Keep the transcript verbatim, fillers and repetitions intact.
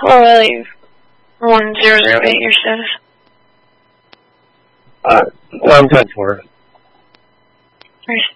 Well, one zero zero eight, your status. Uh, well, I'm ten four. Right.